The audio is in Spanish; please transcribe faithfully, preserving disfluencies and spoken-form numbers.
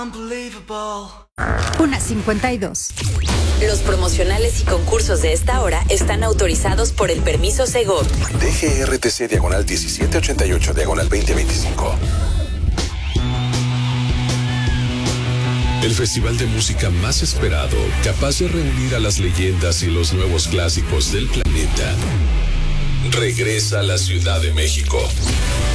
Una cincuenta y dos. Los promocionales y concursos de esta hora están autorizados por el permiso Segov. D G R T C diagonal diecisiete ochenta y ocho diagonal veinte veinticinco. El festival de música más esperado, capaz de reunir a las leyendas y los nuevos clásicos del planeta, regresa a la Ciudad de México.